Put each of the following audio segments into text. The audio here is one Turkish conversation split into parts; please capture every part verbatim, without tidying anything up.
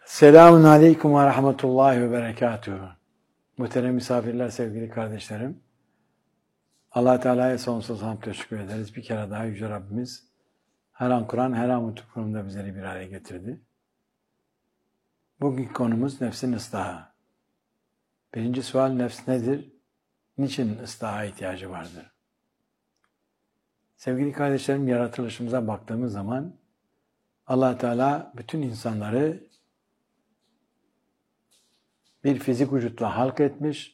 Selamun Aleyküm ve Rahmetullahi ve Berekatuhu. Muhterem misafirler, sevgili kardeşlerim. Allah Teala'ya sonsuz hamd teşekkür ederiz. Bir kere daha Yüce Rabbimiz her an Kur'an, her an mutluluk konumunda bizleri bir araya getirdi. Bugünkü konumuz nefsin ıslahı. Birinci sual, nefs nedir? Niçin ıslaha ihtiyacı vardır? Sevgili kardeşlerim, yaratılışımıza baktığımız zaman Allah Teala bütün insanları bir fizik vücutla halk etmiş.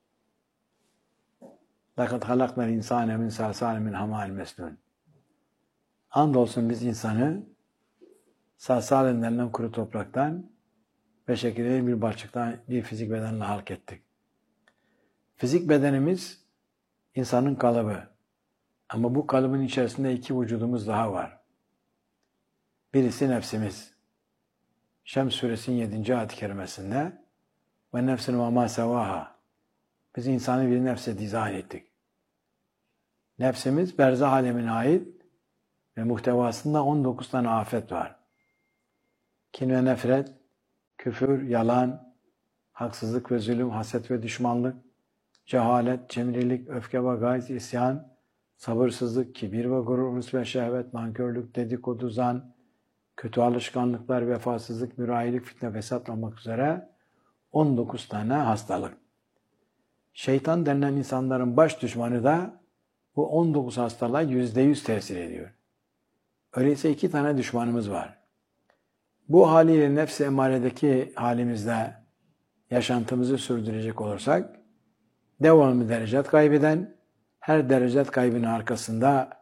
لَقَدْ خَلَقْنَا الْاِنْسَانَ مِنْ سَلْسَالٍ مِنْ حَمَائٍ مَسْنُونَ. Andolsun biz insanı salsalenden, kuru topraktan ve şekilleri bir balçıktan bir fizik bedenle halk ettik. Fizik bedenimiz insanın kalıbı. Ama bu kalıbın içerisinde iki vücudumuz daha var. Birisi nefsimiz. Şems suresinin yedinci ayet-i kerimesinde ve nefsin ve ma sevaha. Biz insanı bir nefse dizayn ettik. Nefsimiz berzah alemine ait ve muhtevasında on dokuz tane afet var. Kin ve nefret, küfür, yalan, haksızlık ve zulüm, haset ve düşmanlık, cehalet, cimrilik, öfke ve gayz, isyan, sabırsızlık, kibir ve gurur, hırs ve şehvet, nankörlük, dedikodu, zan, kötü alışkanlıklar, vefasızlık, mürahilik, fitne, fesat olmak üzere on dokuz tane hastalık. Şeytan denilen insanların baş düşmanı da bu on dokuz hastalığa yüzde yüz tesir ediyor. Öyleyse iki tane düşmanımız var. Bu haliyle nefs-i emaredeki halimizde yaşantımızı sürdürecek olursak, devamlı derecet kaybeden, her derecet kaybının arkasında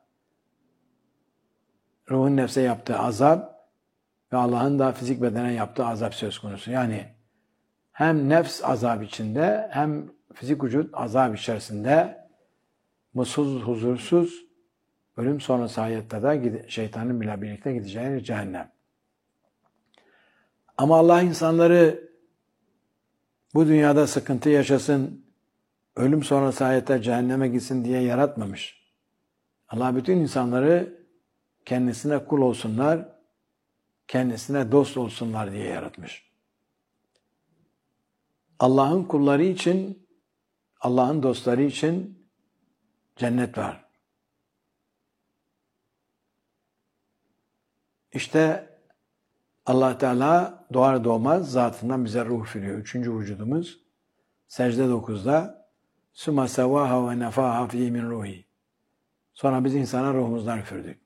ruhun nefse yaptığı azap ve Allah'ın da fizik bedene yaptığı azap söz konusu. Yani hem nefs azap içinde hem fizik vücut azap içerisinde mutsuz, huzursuz, ölüm sonrası hayatta da şeytanın bile birlikte gideceği cehennem. Ama Allah insanları bu dünyada sıkıntı yaşasın, ölüm sonrası hayatta cehenneme gitsin diye yaratmamış. Allah bütün insanları kendisine kul olsunlar, kendisine dost olsunlar diye yaratmış. Allah'ın kulları için, Allah'ın dostları için cennet var. İşte Allah Teala doğar doğmaz zatından bize ruh veriyor. Üçüncü vücudumuz secde dokuzda Süma sevaha ve nefaha fî min ruhi. Sonra biz insana ruhumuzdan üfürdük.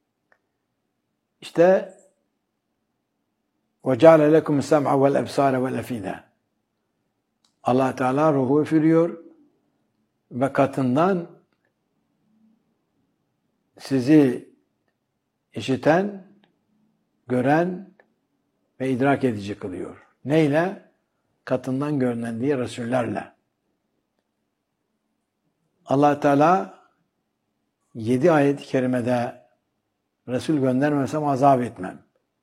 İşte وَجَعَلَ لَكُمْ السَّمْعَ وَالْاَبْصَارَ وَالْاَفِيدَ. Allah Teala ruhu üfürüyor ve katından sizi işiten, gören ve idrak edici kılıyor. Neyle? Katından görünen diye Resullerle. Allah Teala yedi ayet-i kerimede Resul göndermesem azap etmem.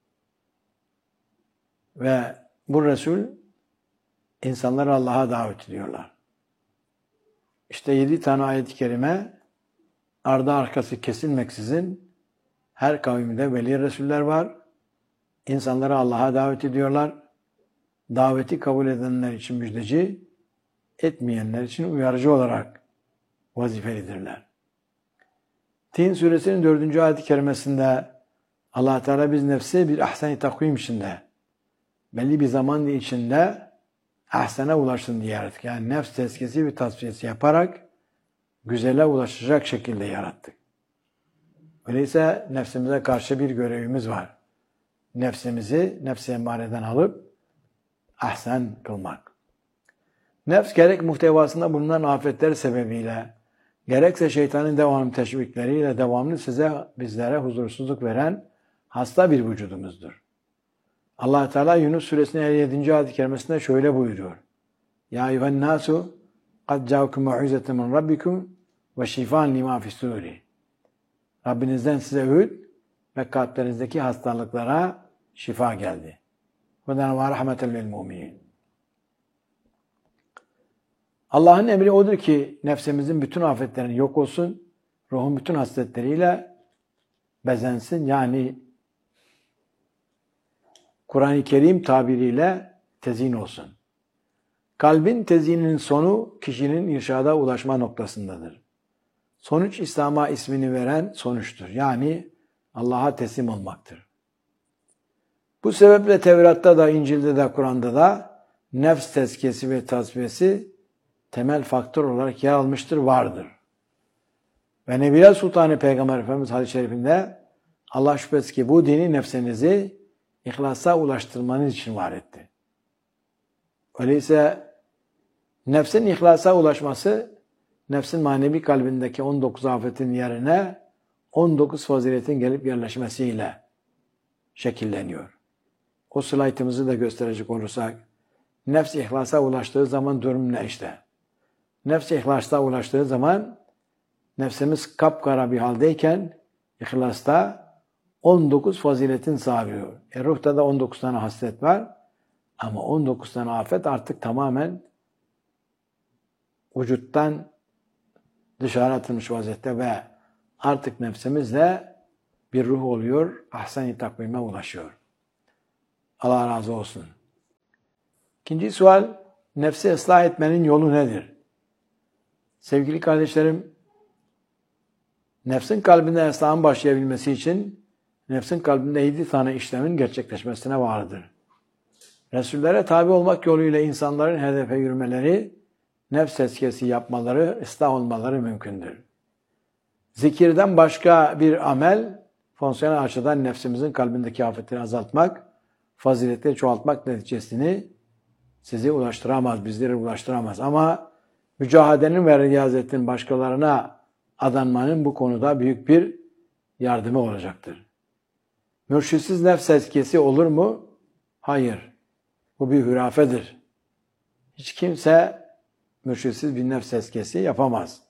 Ve bu Resul insanları Allah'a davet ediyorlar. İşte yedi tane ayet-i kerime ardı arkası kesilmeksizin her kavimde veli Resuller var. İnsanları Allah'a davet ediyorlar. Daveti kabul edenler için müjdeci, etmeyenler için uyarıcı olarak vazifelidirler. Tin suresinin dördüncü ayet-i kerimesinde Allah Teala biz nefsi bir ahsen-i takvim içinde, belli bir zaman içinde ahsene ulaşsın diye yarattık. Yani nefs tezkiyesi ve tasfiyesi yaparak güzele ulaşacak şekilde yarattık. Öyleyse nefsimize karşı bir görevimiz var. Nefsimizi nefs-i emmareden alıp ahsen kılmak. Nefs gerek muhtevasında bulunan afetler sebebiyle, gerekse şeytanın devamlı teşvikleriyle devamlı size, bizlere huzursuzluk veren hasta bir vücudumuzdur. Allah Teala Yunus suresinin elli yedinci ayet-i kerimesinde şöyle buyuruyor. Ya eyyühen nasu kad ca'akum mau'izetun min rabbikum ve şifan lima fis-suduri. Rabbinizden size öğüt ve kalplerinizdeki hastalıklara şifa geldi. Hudan ve rahmeten lil mu'minin. Allah'ın emri odur ki nefsimizin bütün afetlerini yok olsun, ruhun bütün hasletleriyle bezensin. Yani Kur'an-ı Kerim tabiriyle tezyin olsun. Kalbin tezyininin sonu kişinin irşada ulaşma noktasındadır. Sonuç İslam'a ismini veren sonuçtur. Yani Allah'a teslim olmaktır. Bu sebeple Tevrat'ta da, İncil'de de, Kur'an'da da nefs tezkiyesi ve tasfiyesi temel faktör olarak yer almıştır, vardır. Ve Nebiler Sultanı Peygamber Efendimiz hadis-i şerifinde Allah şüphesiz ki bu dini nefsinizi ihlasa ulaştırmanız için var etti. Öyleyse nefsin ihlasa ulaşması, nefsin manevi kalbindeki on dokuz afetin yerine on dokuz faziletin gelip yerleşmesiyle şekilleniyor. O slaytımızı da gösterecek olursak, nefs ihlasa ulaştığı zaman durum ne işte? Nefs ihlasa ulaştığı zaman, nefsimiz kapkara bir haldeyken, ihlasta on dokuz faziletin sahibi. E ruhta da on dokuz tane haslet var. Ama on dokuz tane afet artık tamamen vücuttan dışarı atılmış vaziyette ve artık nefsimizle bir ruh oluyor, ahsen-i takvime ulaşıyor. Allah razı olsun. İkinci sual, nefsi ıslah etmenin yolu nedir? Sevgili kardeşlerim, nefsin kalbinde ıslahın başlayabilmesi için nefsin kalbinde yedi tane işlemin gerçekleşmesine vardır. Resullere tabi olmak yoluyla insanların hedefe yürümeleri, nefs tezkiyesi yapmaları, ıslah olmaları mümkündür. Zikirden başka bir amel, fonksiyonel açıdan nefsimizin kalbindeki afetini azaltmak, faziletleri çoğaltmak neticesini sizi ulaştıramaz, bizleri ulaştıramaz. Ama mücahadenin ve riyazetin başkalarına adanmanın bu konuda büyük bir yardımı olacaktır. Mürşitsiz nefs tezkiyesi olur mu? Hayır. Bu bir hürafedir. Hiç kimse mürşitsiz bir nefs tezkiyesi yapamaz.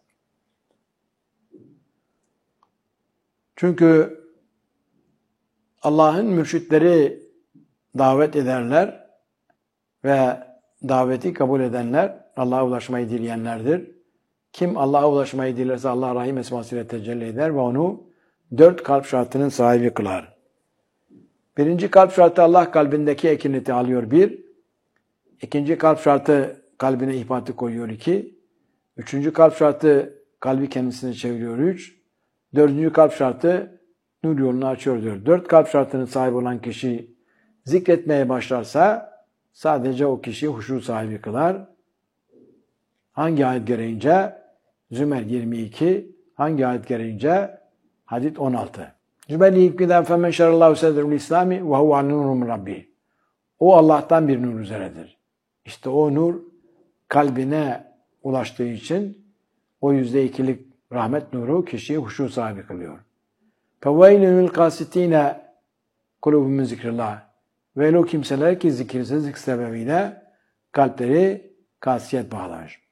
Çünkü Allah'ın mürşitleri davet ederler ve daveti kabul edenler Allah'a ulaşmayı dileyenlerdir. Kim Allah'a ulaşmayı dilerse Allah Rahim esmasıyla tecelli eder ve onu dört kalp şartının sahibi kılar. Birinci kalp şartı Allah kalbindeki ekineti alıyor bir. İkinci kalp şartı kalbine ihbatı koyuyor iki. Üçüncü kalp şartı kalbi kendisine çeviriyor üç. Dördüncü kalp şartı nur yolunu açıyor diyor. Dört kalp şartının sahibi olan kişi zikretmeye başlarsa sadece o kişi huşu sahibi kılar. Hangi ayet gereğince? Zümer yirmi iki. Hangi ayet gereğince? Hadid on altı. Zümer yirmi ikiden femen şerallahu sedrul İslami ve huve nurun rabbi. O Allah'tan bir nur üzeredir. İşte o nur kalbine ulaştığı için o yüzde ikilik rahmet nuru kişiyi huşu sahibi kılıyor. فَوَيْلُ الْقَاسِتِينَ قُلُوبُ مِنْ ذِكْرِ اللّٰهِ Ve o kimseler ki zikirsizlik sebebiyle kalpleri kasiyet bağlar.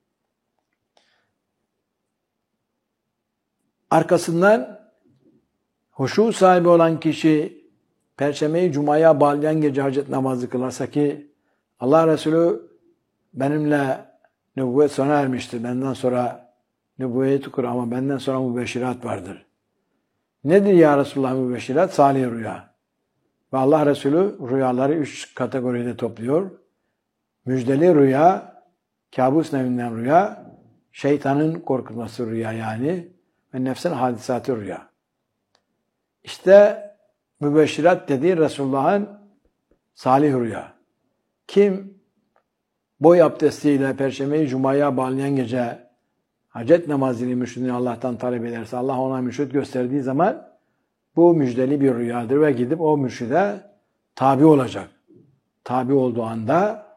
Arkasından huşu sahibi olan kişi Perşembeyi Cuma'ya bağlayan gece hacet namazı kılarsa ki Allah Resulü benimle nübüvvet sona ermiştir. Benden sonra nübüvveti kur ama benden sonra mübeşşirat vardır. Nedir ya Resulullah mübeşşirat? Salih rüya. Ve Allah Resulü rüyaları üç kategoride topluyor. Müjdeli rüya, kabus nevinden rüya, şeytanın korkutması rüya yani ve nefsin hadisatı rüya. İşte mübeşşirat dediği Resulullah'ın salih rüya. Kim boy abdestiyle Perşembeyi Cuma'ya bağlayan gece hacet namazını mürşidini Allah'tan talep ederse, Allah ona mürşid gösterdiği zaman bu müjdeli bir rüyadır ve gidip o mürşide tabi olacak. Tabi olduğu anda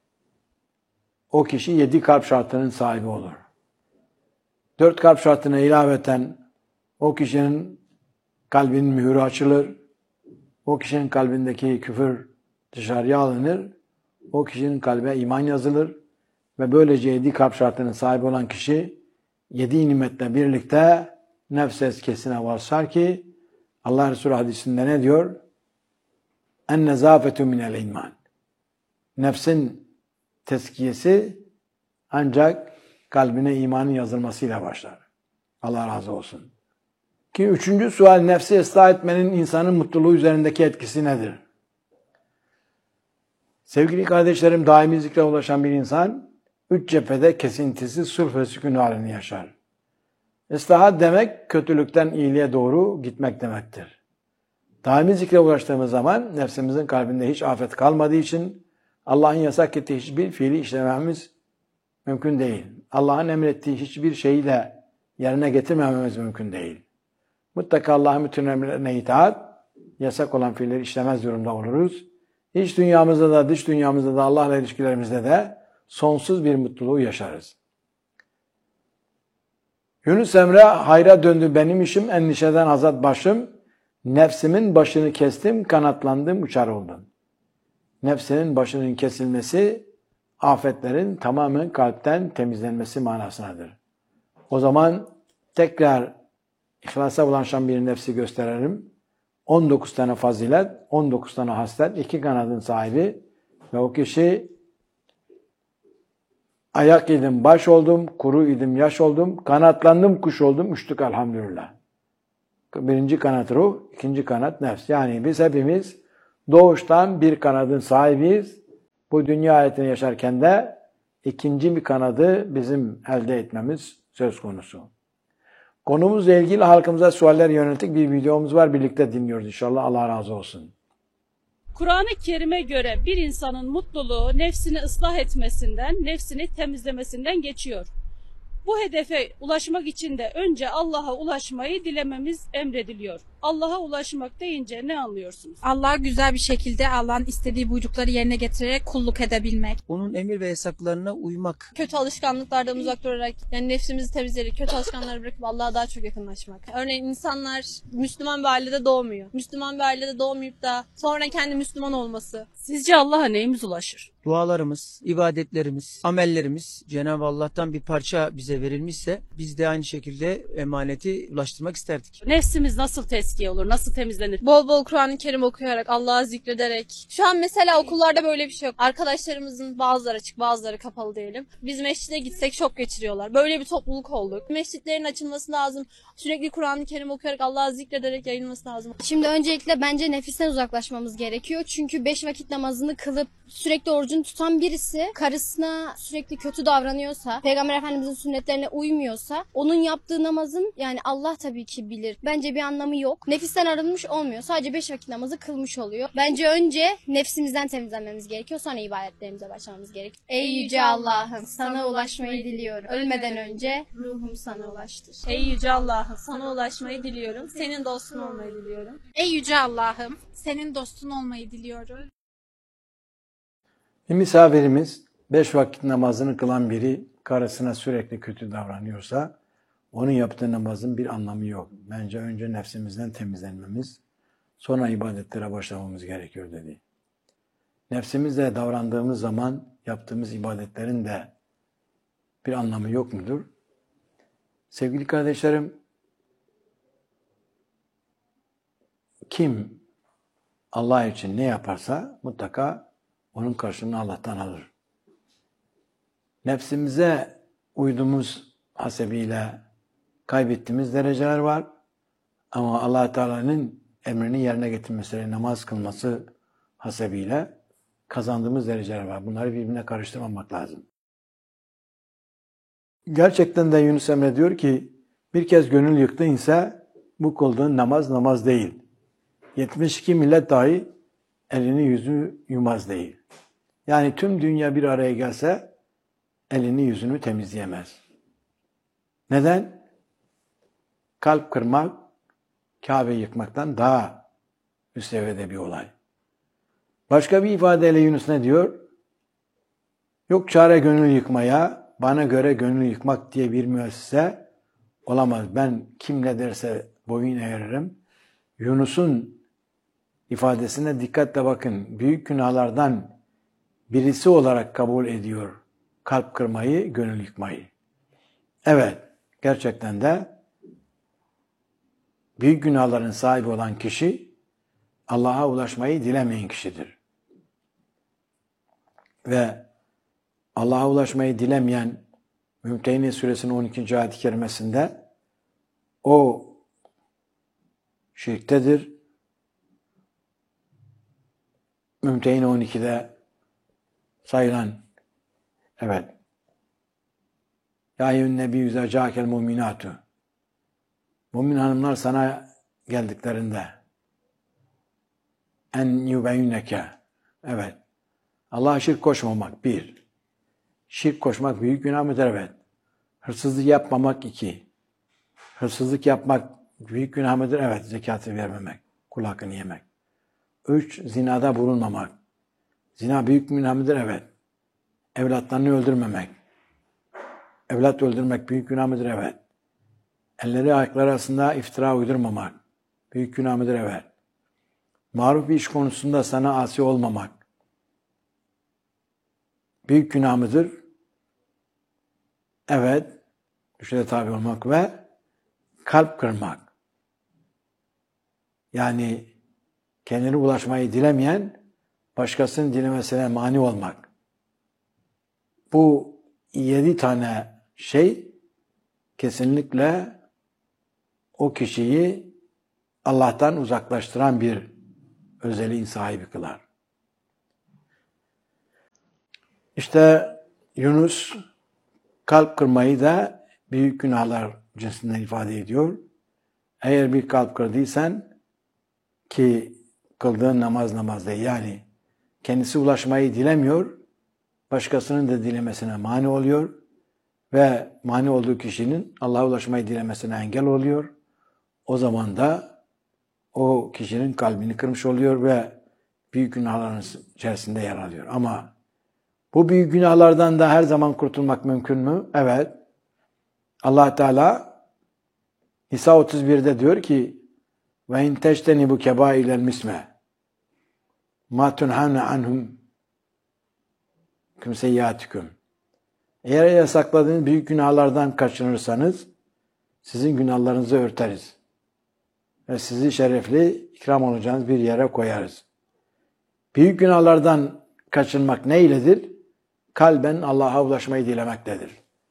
o kişi yedi kalp şartının sahibi olur. Dört kalp şartına ilaveten o kişinin kalbinin mühürü açılır. O kişinin kalbindeki küfür dışarıya alınır. O kişinin kalbe iman yazılır. Ve böylece yedi kalp şartının sahibi olan kişi yedi nimetle birlikte nefs tezkiyesine varsar ki Allah Resulü hadisinde ne diyor? En-nezafetu minel iman. Nefsin tezkiyesi ancak kalbine imanın yazılmasıyla başlar. Allah razı olsun. Ki üçüncü sual, nefsi ıslah etmenin insanın mutluluğu üzerindeki etkisi nedir? Sevgili kardeşlerim, daimi zikre ulaşan bir insan üç cephede kesintisiz sulh ve sükun halini yaşar. İstihat demek kötülükten iyiliğe doğru gitmek demektir. Daimi zikre ulaştığımız zaman nefsimizin kalbinde hiç afet kalmadığı için Allah'ın yasak ettiği hiçbir fiili işlememiz mümkün değil. Allah'ın emrettiği hiçbir şeyi de yerine getirmememiz mümkün değil. Mutlaka Allah'ın bütün emretlerine itaat, yasak olan fiilleri işlemez durumda oluruz. İç dünyamızda da dış dünyamızda da Allah'la ilişkilerimizde de sonsuz bir mutluluğu yaşarız. Yunus Emre, hayra döndü benim işim, endişeden azat başım, nefsimin başını kestim, kanatlandım, uçar oldum. Nefsinin başının kesilmesi, afetlerin tamamen kalpten temizlenmesi manasındadır. O zaman tekrar İhlasa ulaşan bir nefsi gösterelim. on dokuz tane fazilet, on dokuz tane haslet, iki kanadın sahibi ve o kişi ayak idim, baş oldum, kuru idim, yaş oldum, kanatlandım, kuş oldum, uçtuk elhamdülillah. Birinci kanat ruh, ikinci kanat nefs. Yani biz hepimiz doğuştan bir kanadın sahibiyiz. Bu dünya hayatını yaşarken de ikinci bir kanadı bizim elde etmemiz söz konusu. Konumuzla ilgili halkımıza sualler yönelik bir videomuz var. Birlikte dinliyoruz inşallah. Allah razı olsun. Kur'an-ı Kerim'e göre bir insanın mutluluğu nefsini ıslah etmesinden, nefsini temizlemesinden geçiyor. Bu hedefe ulaşmak için de önce Allah'a ulaşmayı dilememiz emrediliyor. Allah'a ulaşmak deyince ne anlıyorsunuz? Allah'a güzel bir şekilde Allah'ın istediği buyrukları yerine getirerek kulluk edebilmek. Onun emir ve yasaklarına uymak. Kötü alışkanlıklardan uzak durarak, yani nefsimizi temizleyerek kötü alışkanlıkları bırakıp Allah'a daha çok yakınlaşmak. Örneğin insanlar Müslüman bir ailede doğmuyor. Müslüman bir ailede doğmayıp da sonra kendi Müslüman olması. Sizce Allah'a neyimiz ulaşır? Dualarımız, ibadetlerimiz, amellerimiz Cenab-ı Allah'tan bir parça bize verilmişse biz de aynı şekilde emaneti ulaştırmak isterdik. Nefsimiz nasıl tezkiye olur, nasıl temizlenir? Bol bol Kur'an-ı Kerim okuyarak, Allah'ı zikrederek. Şu an mesela okullarda böyle bir şey yok. Arkadaşlarımızın bazıları açık, bazıları kapalı diyelim. Biz mescide gitsek şok geçiriyorlar. Böyle bir topluluk olduk. Mescitlerin açılması lazım. Sürekli Kur'an-ı Kerim okuyarak, Allah'ı zikrederek yayılması lazım. Şimdi öncelikle bence nefisten uzaklaşmamız gerekiyor. Çünkü beş vakit namazını kılıp sürekli orucunu tutan birisi karısına sürekli kötü davranıyorsa, Peygamber Efendimizin sünnetlerine uymuyorsa, onun yaptığı namazın, yani Allah tabii ki bilir, bence bir anlamı yok. Nefisten arınmış olmuyor. Sadece beş vakit namazı kılmış oluyor. Bence önce nefsimizden temizlenmemiz gerekiyor. Sonra ibadetlerimize başlamamız gerekiyor. Ey yüce Allah'ım, sana ulaşmayı diliyorum. Ölmeden önce ruhum sana ulaştır. Ey yüce Allah'ım, sana ulaşmayı diliyorum. Senin dostun olmayı diliyorum. Ey yüce Allah'ım, senin dostun olmayı diliyorum. Bir misafirimiz beş vakit namazını kılan biri karısına sürekli kötü davranıyorsa onun yaptığı namazın bir anlamı yok. Bence önce nefsimizden temizlenmemiz, sonra ibadetlere başlamamız gerekiyor dedi. Nefsimizle davrandığımız zaman yaptığımız ibadetlerin de bir anlamı yok mudur? Sevgili kardeşlerim, kim Allah için ne yaparsa mutlaka onun karşılığını Allah'tan alır. Nefsimize uyduğumuz hasebiyle kaybettiğimiz dereceler var. Ama Allah Teala'nın emrini yerine getirmesi, namaz kılması hasebiyle kazandığımız dereceler var. Bunları birbirine karıştırmamak lazım. Gerçekten de Yunus Emre diyor ki, bir kez gönül yıktın ise bu kıldığın namaz namaz değil. yetmiş iki millet dahi elini yüzünü yumaz değil. Yani tüm dünya bir araya gelse elini yüzünü temizleyemez. Neden? Kalp kırmak, Kabe yıkmaktan daha üst seviyede bir olay. Başka bir ifadeyle Yunus ne diyor? Yok çare gönül yıkmaya, bana göre gönül yıkmak diye bir müessese olamaz. Ben kim ne derse boyun eğeririm. Yunus'un ifadesine dikkatle bakın. Büyük günahlardan birisi olarak kabul ediyor kalp kırmayı, gönül yıkmayı. Evet, gerçekten de büyük günahların sahibi olan kişi Allah'a ulaşmayı dilemeyen kişidir. Ve Allah'a ulaşmayı dilemeyen Mümtehine Suresinin on ikinci ayet-i kerimesinde o şirktedir. Mümtehine on ikide sayılan, evet. Ya eyyühen nebiyyü izâ câkel mu'minâtu. Mümin hanımlar sana geldiklerinde en yubeyyineke. Evet. Allah'a şirk koşmamak bir. Şirk koşmak büyük günah mıdır? Evet. Hırsızlık yapmamak iki. Hırsızlık yapmak büyük günah mıdır? Evet. Zekatı vermemek. Kul hakkını yemek. Üç. Zinada bulunmamak. Zina büyük günah mıdır? Evet. Evlatlarını öldürmemek. Evlat öldürmek büyük günah mıdır? Evet. Elleri ayakları arasında iftira uydurmamak. Büyük günah mıdır? Evet. Maruf bir iş konusunda sana asi olmamak. Büyük günah mıdır? Evet. Rüşvete tabi olmak ve kalp kırmak. Yani kendine ulaşmayı dilemeyen başkasının dilemesine mani olmak. Bu yedi tane şey kesinlikle o kişiyi Allah'tan uzaklaştıran bir özelliğin sahibi kılar. İşte Yunus kalp kırmayı da büyük günahlar cinsinden ifade ediyor. Eğer bir kalp kırdıysan ki kıldığın namaz namaz değil. Yani kendisi ulaşmayı dilemiyor, başkasının da dilemesine mani oluyor ve mani olduğu kişinin Allah'a ulaşmayı dilemesine engel oluyor. O zaman da o kişinin kalbini kırmış oluyor ve büyük günahların içerisinde yer alıyor. Ama bu büyük günahlardan da her zaman kurtulmak mümkün mü? Evet. Allah Teala Nisa otuz birde diyor ki ve in teştenibu kebailel misme ma tunhavne anhum kümseyyatikum. Eğer yasakladığınız büyük günahlardan kaçınırsanız sizin günahlarınızı örteriz. Ve sizi şerefli, ikram olacağınız bir yere koyarız. Büyük günahlardan kaçınmak ne iledir? Kalben Allah'a ulaşmayı dilemektedir.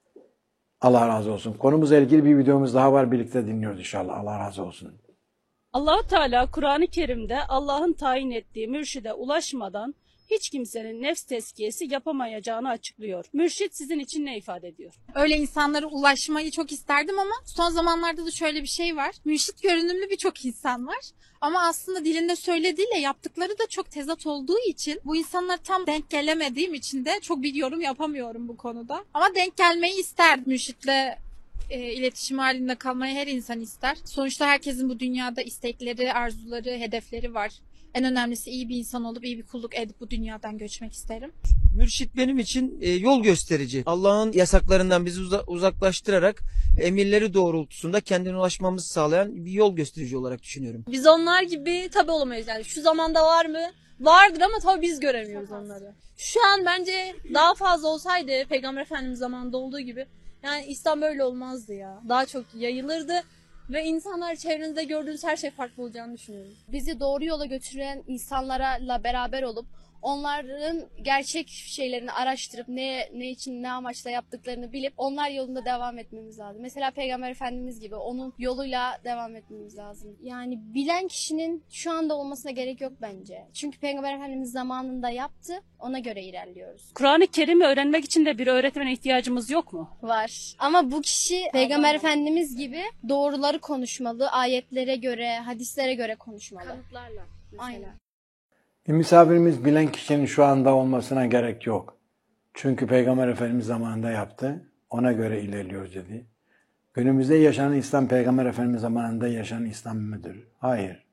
Allah razı olsun. Konumuzla ilgili bir videomuz daha var. Birlikte dinliyoruz inşallah. Allah razı olsun. Allah Teala Kur'an-ı Kerim'de Allah'ın tayin ettiği mürşide ulaşmadan hiç kimsenin nefs tezkiyesi yapamayacağını açıklıyor. Mürşit sizin için ne ifade ediyor? Öyle insanlara ulaşmayı çok isterdim ama son zamanlarda da şöyle bir şey var. Mürşit görünümlü birçok insan var. Ama aslında dilinde söylediğiyle yaptıkları da çok tezat olduğu için bu insanlar tam denk gelemediğim için de çok bir yorum yapamıyorum bu konuda. Ama denk gelmeyi isterdim mürşitle. E, iletişim halinde kalmayı her insan ister. Sonuçta herkesin bu dünyada istekleri, arzuları, hedefleri var. En önemlisi iyi bir insan olup iyi bir kulluk edip bu dünyadan göçmek isterim. Mürşit benim için e, yol gösterici. Allah'ın yasaklarından bizi uza- uzaklaştırarak emirleri doğrultusunda kendine ulaşmamızı sağlayan bir yol gösterici olarak düşünüyorum. Biz onlar gibi tabii olamayız yani. Şu zamanda var mı? Vardır ama tabii biz göremiyoruz onları. Şu an bence daha fazla olsaydı Peygamber Efendimiz zamanında olduğu gibi yani İslam böyle olmazdı ya. Daha çok yayılırdı ve insanlar çevrenizde gördüğünüz her şey farklı olacağını düşünüyorum. Bizi doğru yola götüren insanlarla beraber olup onların gerçek şeylerini araştırıp ne ne için ne amaçla yaptıklarını bilip onlar yolunda devam etmemiz lazım. Mesela Peygamber Efendimiz gibi onun yoluyla devam etmemiz lazım. Yani bilen kişinin şu anda olmasına gerek yok bence. Çünkü Peygamber Efendimiz zamanında yaptı, ona göre ilerliyoruz. Kur'an-ı Kerim'i öğrenmek için de bir öğretmene ihtiyacımız yok mu? Var. Ama bu kişi Peygamber Efendimiz gibi doğruları konuşmalı, ayetlere göre, hadislere göre konuşmalı. Kanıtlarla mesela. Aynen. Bir misafirimiz bilen kişinin şu anda olmasına gerek yok. Çünkü Peygamber Efendimiz zamanında yaptı. Ona göre ilerliyoruz dedi. Günümüzde yaşanan İslam Peygamber Efendimiz zamanında yaşanan İslam mıdır? Hayır.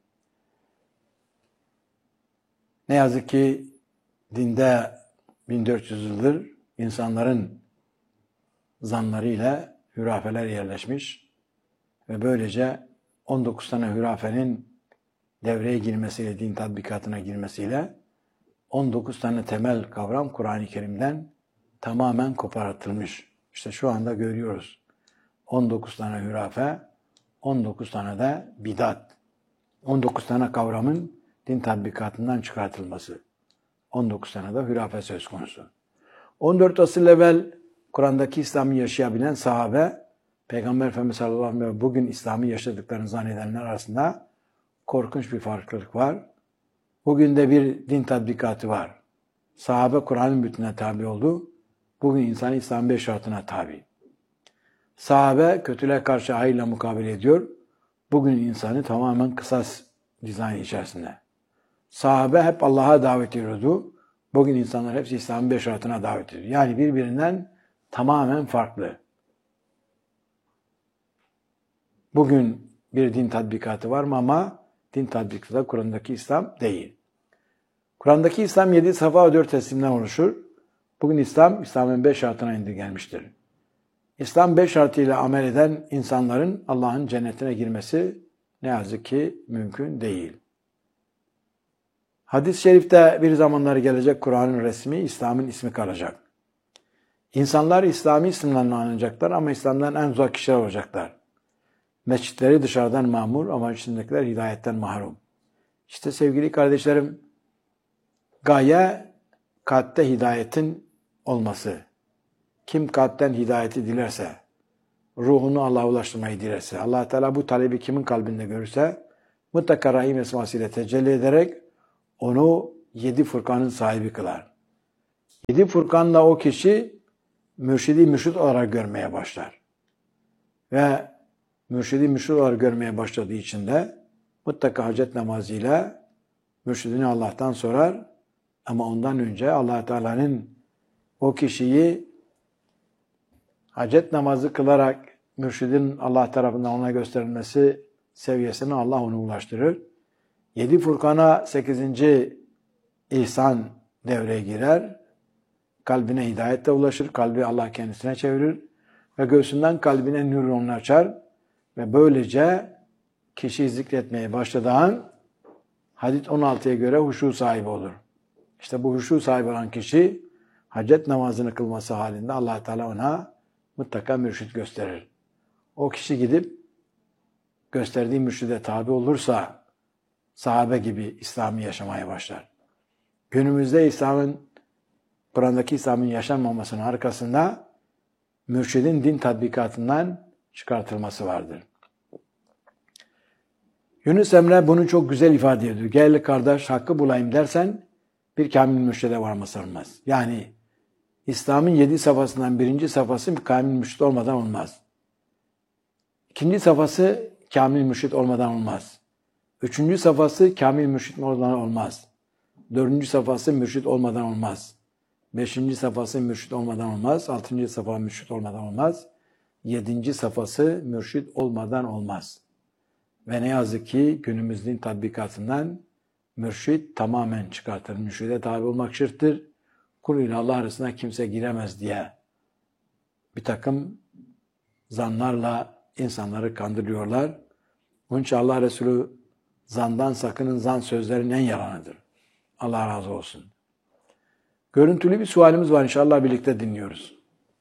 Ne yazık ki dinde bin dört yüz yıldır insanların zanlarıyla hürafeler yerleşmiş ve böylece on dokuz tane hürafenin devreye girmesiyle, din tatbikatına girmesiyle on dokuz tane temel kavram Kur'an-ı Kerim'den tamamen kopartılmış. İşte şu anda görüyoruz. on dokuz tane hürafe, on dokuz tane de bidat. on dokuz tane kavramın din tatbikatından çıkartılması. on dokuz tane de hürafe söz konusu. on dört asıl evvel Kur'an'daki İslam'ı yaşayabilen sahabe, Peygamber Efendimiz sallallahu aleyhi ve sellem bugün İslam'ı yaşadıklarını zannedenler arasında korkunç bir farklılık var. Bugün de bir din tatbikatı var. Sahabe Kur'an'ın bütününe tabi oldu. Bugün insan İslam'ın beş şartına tabi. Sahabe kötülüğe karşı hayırla mukabele ediyor. Bugün insanı tamamen kısas dizayn içerisinde. Sahabe hep Allah'a davet ediyordu. Bugün insanlar hepsi İslam'ın beş şartına davet ediyor. Yani birbirinden tamamen farklı. Bugün bir din tatbikatı var mı ama din tatbikatı da Kur'an'daki İslam değil. Kur'an'daki İslam yedi safa ve dört teslimden oluşur. Bugün İslam, İslam'ın beş şartına indirgenmiştir. İslam beş şartıyla amel eden insanların Allah'ın cennetine girmesi ne yazık ki mümkün değil. Hadis-i şerifte bir zamanları gelecek Kur'an'ın resmi, İslam'ın ismi kalacak. İnsanlar İslami isimlerle anılacaklar ama İslam'dan en uzak kişiler olacaklar. Mescitleri dışarıdan mamur ama içindekiler hidayetten mahrum. İşte sevgili kardeşlerim, gaye kalpte hidayetin olması. Kim kalpten hidayeti dilerse, ruhunu Allah'a ulaştırmayı dilerse, Allah Teala bu talebi kimin kalbinde görürse, mutlaka Rahim esmasıyla tecelli ederek onu yedi Furkan'ın sahibi kılar. Yedi Furkan'la o kişi mürşidi mürşid olarak görmeye başlar. Ve mürşidi mürşid olarak görmeye başladığı için de mutlaka hacet namazıyla mürşidini Allah'tan sorar. Ama ondan önce Allah Teala'nın o kişiyi hacet namazı kılarak mürşidin Allah tarafından ona gösterilmesi seviyesine Allah onu ulaştırır. Yedi Furkan'a sekizinci ihsan devreye girer. Kalbine hidayetle ulaşır. Kalbi Allah kendisine çevirir. Ve göğsünden kalbine nöronunu açar. Ve böylece kişi zikretmeye başladığı an hadis on altıya göre huşu sahibi olur. İşte bu huşu sahibi olan kişi hacet namazını kılması halinde Allah Teala ona mutlaka mürşid gösterir. O kişi gidip gösterdiği mürşide tabi olursa sahabe gibi İslam'ı yaşamaya başlar. Günümüzde İslam'ın, Kur'an'daki İslam'ın yaşanmamasının arkasında mürşidin din tatbikatından çıkartılması vardır. Yunus Emre bunu çok güzel ifade ediyor. Gel kardeş hakkı bulayım dersen bir kamil mürşide varması olmaz. Yani İslam'ın yedi safhasından birinci safhası kamil mürşid olmadan olmaz. İkinci safhası kamil mürşid olmadan olmaz. Üçüncü safhası kamil mürşid olmadan olmaz. Dördüncü safhası mürşid olmadan olmaz. Beşinci safhası mürşid olmadan olmaz. Altıncı safha mürşid olmadan olmaz. Yedinci safhası mürşid olmadan olmaz. Ve ne yazık ki günümüzün tatbikatından mürşid tamamen çıkartır. Mürşide tabi olmak şirktir. Kul ile Allah arasına kimse giremez diye bir takım zanlarla insanları kandırıyorlar. Onun için Allah Resulü zandan sakının, zan sözlerin en yalanıdır. Allah razı olsun. Görüntülü bir sualimiz var, inşallah birlikte dinliyoruz.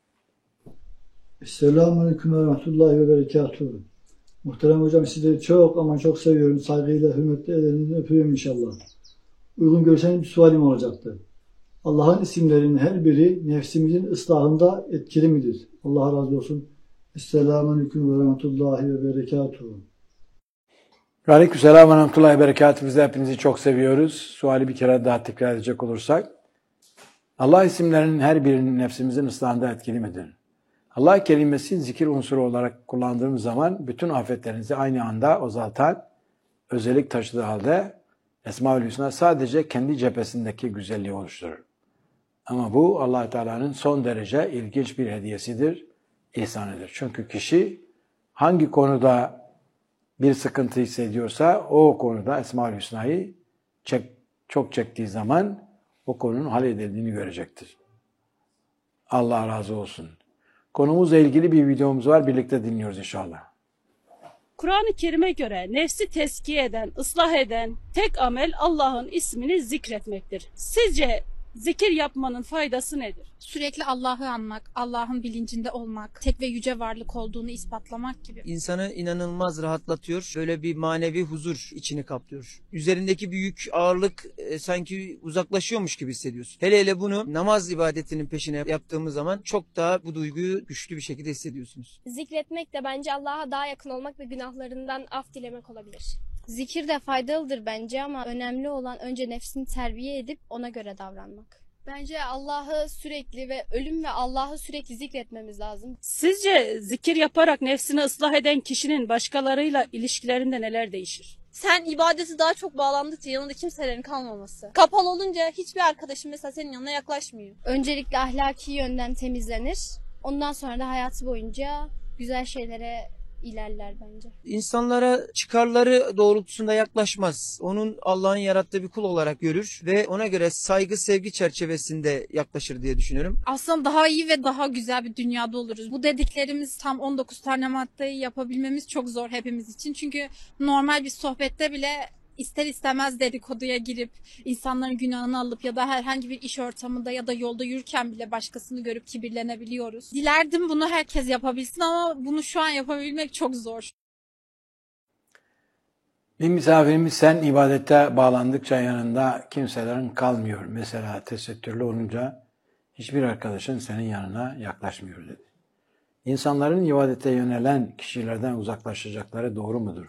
Selamünaleyküm ve rahmetullahi ve berekatuhu. Muhterem hocam, sizleri çok ama çok seviyorum. Saygıyla, hürmetle ellerinizden öpüyorum inşallah. Uygun görseniz bir sualim olacaktı. Allah'ın isimlerinin her biri nefsimizin ıslahında etkili midir? Allah razı olsun. Selamünaleyküm ve rahmetullahi ve berekatuhu. Aleykümselam ve rahmetullahi ve berekatuhu. Biz de hepinizi çok seviyoruz. Suali bir kere daha tekrar edecek olursak. Allah isimlerinin her birinin nefsimizin ıslahında etkili midir? Allah kelimesi zikir unsuru olarak kullandığımız zaman bütün afetlerinizi aynı anda azaltan özellik taşıdığı halde Esma-ül Hüsna sadece kendi cephesindeki güzelliği oluşturur. Ama bu Allah Teala'nın son derece ilginç bir hediyesidir, ihsanıdır. Çünkü kişi hangi konuda bir sıkıntı hissediyorsa o konuda Esma-ül Hüsna'yı çek, çok çektiği zaman o konunun halledildiğini görecektir. Allah razı olsun. Konumuzla ilgili bir videomuz var. Birlikte dinliyoruz inşallah. Kur'an-ı Kerim'e göre nefsi tezkiye eden, ıslah eden tek amel Allah'ın ismini zikretmektir. Sizce zikir yapmanın faydası nedir? Sürekli Allah'ı anmak, Allah'ın bilincinde olmak, tek ve yüce varlık olduğunu ispatlamak gibi. İnsanı inanılmaz rahatlatıyor. Böyle bir manevi huzur içini kaplıyor. Üzerindeki büyük ağırlık e, sanki uzaklaşıyormuş gibi hissediyorsun. Hele hele bunu namaz ibadetinin peşine yaptığımız zaman çok daha bu duyguyu güçlü bir şekilde hissediyorsunuz. Zikretmek de bence Allah'a daha yakın olmak ve günahlarından af dilemek olabilir. Zikir de faydalıdır bence ama önemli olan önce nefsini terbiye edip ona göre davranmak. Bence Allah'ı sürekli ve ölüm ve Allah'ı sürekli zikretmemiz lazım. Sizce zikir yaparak nefsini ıslah eden kişinin başkalarıyla ilişkilerinde neler değişir? Sen ibadeti daha çok bağlandıkça yanında kimselerin kalmaması. Kapalı olunca hiçbir arkadaşın mesela senin yanına yaklaşmıyor. Öncelikle ahlaki yönden temizlenir. Ondan sonra da hayatı boyunca güzel şeylere ilerler bence. İnsanlara çıkarları doğrultusunda yaklaşmaz. Onun Allah'ın yarattığı bir kul olarak görür ve ona göre saygı sevgi çerçevesinde yaklaşır diye düşünüyorum. Aslında daha iyi ve daha güzel bir dünyada oluruz. Bu dediklerimiz tam on dokuz tane maddeyi yapabilmemiz çok zor hepimiz için. Çünkü normal bir sohbette bile ister istemez dedikoduya girip insanların günahını alıp ya da herhangi bir iş ortamında ya da yolda yürürken bile başkasını görüp kibirlenebiliyoruz. Dilerdim bunu herkes yapabilsin ama bunu şu an yapabilmek çok zor. Bir misafirimiz sen ibadette bağlandıkça yanında kimselerin kalmıyor. Mesela tesettürlü olunca hiçbir arkadaşın senin yanına yaklaşmıyor dedi. İnsanların ibadete yönelen kişilerden uzaklaşacakları doğru mudur?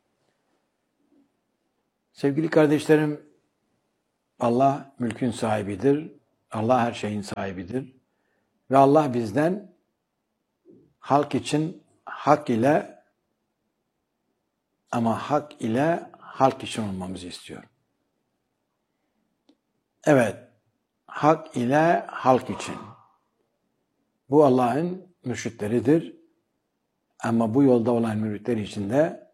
Sevgili kardeşlerim, Allah mülkün sahibidir. Allah her şeyin sahibidir. Ve Allah bizden halk için hak ile ama hak ile halk için olmamızı istiyor. Evet, hak ile halk için. Bu Allah'ın mürşitleridir. Ama bu yolda olan müritler için de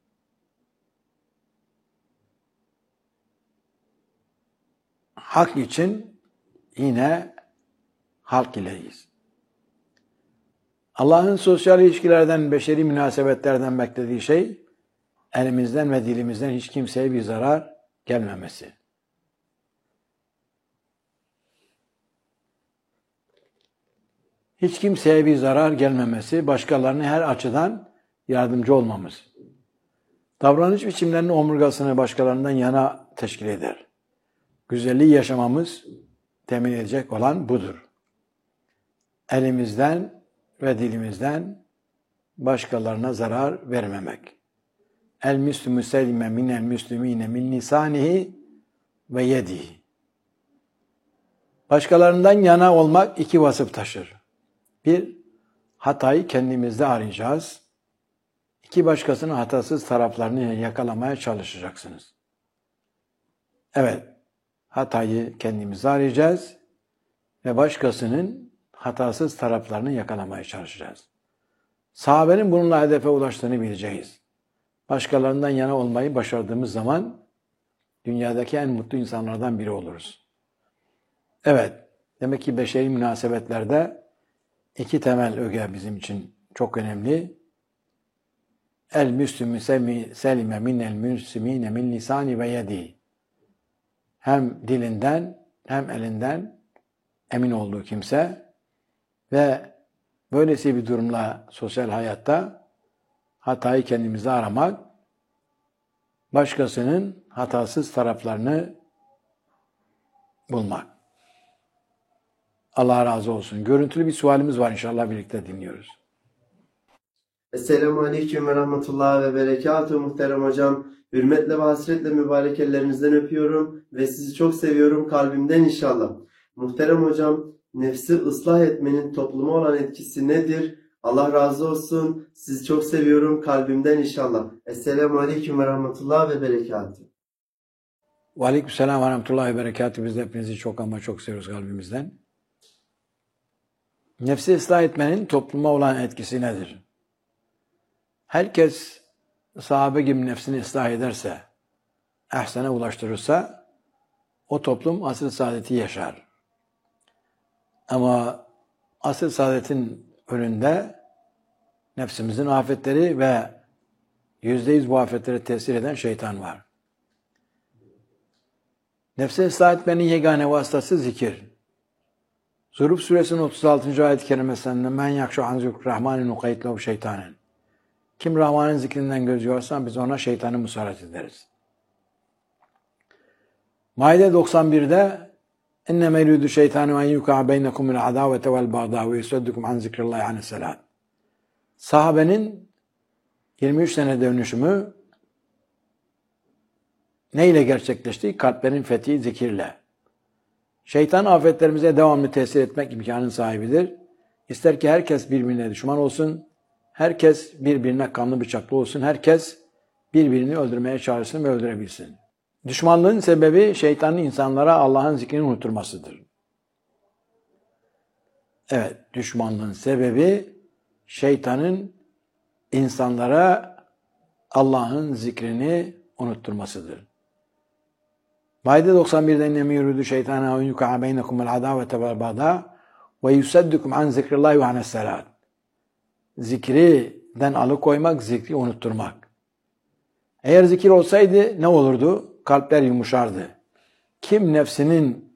hak için yine halk ileyiz. Allah'ın sosyal ilişkilerden, beşeri münasebetlerden beklediği şey, elimizden ve dilimizden hiç kimseye bir zarar gelmemesi. Hiç kimseye bir zarar gelmemesi, başkalarına her açıdan yardımcı olmamız. Davranış biçimlerinin omurgasını başkalarından yana teşkil eder. Güzelliği yaşamamız temin edecek olan budur. Elimizden ve dilimizden başkalarına zarar vermemek. El müslümü selime minel müslümine min lisanihi ve yedihi. Başkalarından yana olmak iki vasıf taşır. Bir, hatayı kendimizde arayacağız. İki, başkasının hatasız taraflarını yakalamaya çalışacaksınız. Evet, hatayı kendimizde arayacağız ve başkasının hatasız taraflarını yakalamaya çalışacağız. Sahabenin bununla hedefe ulaştığını bileceğiz. Başkalarından yana olmayı başardığımız zaman dünyadaki en mutlu insanlardan biri oluruz. Evet, demek ki beşeri münasebetlerde iki temel öge bizim için çok önemli. El müslümü selime minel müslümine min lisani ve yedi. Hem dilinden hem elinden emin olduğu kimse ve böylesi bir durumla sosyal hayatta hatayı kendimizde aramak, başkasının hatasız taraflarını bulmak. Allah razı olsun. Görüntülü bir sualimiz var, inşallah birlikte dinliyoruz. Esselamu Aleyküm ve Rahmetullah ve Berekatuhu muhterem hocam. Hürmetle ve hasretle mübarek ellerinizden öpüyorum ve sizi çok seviyorum kalbimden inşallah. Muhterem hocam, nefsi ıslah etmenin topluma olan etkisi nedir? Allah razı olsun. Sizi çok seviyorum kalbimden inşallah. Esselamu Aleyküm ve Rahmetullah ve Berekatuhu. Ve Aleykümselam ve Rahmetullah ve Berekatuhu. Biz de hepinizi çok ama çok seviyoruz kalbimizden. Nefsi ıslah etmenin topluma olan etkisi nedir? Herkes sahabe gibi nefsini ıslah ederse, ehsene ulaştırırsa, o toplum asr-ı saadeti yaşar. Ama asr-ı saadetin önünde nefsimizin afetleri ve yüzde yüz bu afetlere tesir eden şeytan var. Nefsi ıslah etmenin yegane vasıtası zikir. Zuhruf suresinin otuz altıncı ayet-i kerimesinde men yakşu an zikrurrahmanin nuqayyid lehu şeytanen. Kim Rahman'ın zikrinden göz yuvarsa biz ona şeytanı musallat ederiz. Maide doksan birde İnnemâ yuridu şeytanu en yuka'a beynekumul adavete vel bagdâ ve yusuddukum an zikrillahi anis salat. Sahabenin yirmi üç sene dönüşümü neyle gerçekleşti? Kalplerin fethi zikirle. Şeytan afetlerimize devamlı tesir etmek imkanının sahibidir. İster ki herkes birbirine düşman olsun, herkes birbirine kanlı bıçaklı olsun, herkes birbirini öldürmeye çağırsın ve öldürebilsin. Düşmanlığın sebebi şeytanın insanlara Allah'ın zikrini unutturmasıdır. Evet, düşmanlığın sebebi şeytanın insanlara Allah'ın zikrini unutturmasıdır. Maide doksan bir'de inneme yuridu şeytana en yuqa beynekumul adavete vel bagda ve yusaddukum an zikrillahi ve anes salat. Zikriden alıkoymak, zikri unutturmak. Eğer zikir olsaydı ne olurdu? Kalpler yumuşardı. Kim nefsinin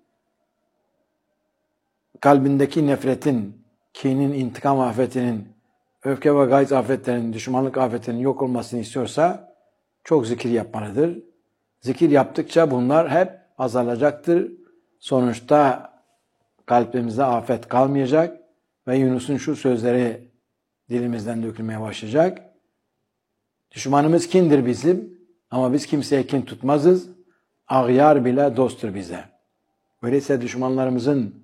kalbindeki nefretin, kinin, intikam afetinin, öfke ve gayz afetlerinin, düşmanlık afetinin yok olmasını istiyorsa çok zikir yapmalıdır. Zikir yaptıkça bunlar hep azalacaktır. Sonuçta kalbimizde afet kalmayacak ve Yunus'un şu sözleri dilimizden dökülmeye başlayacak. Düşmanımız kindir bizim ama biz kimseye kin tutmazız. Ağyar bile dosttur bize. Öyleyse düşmanlarımızın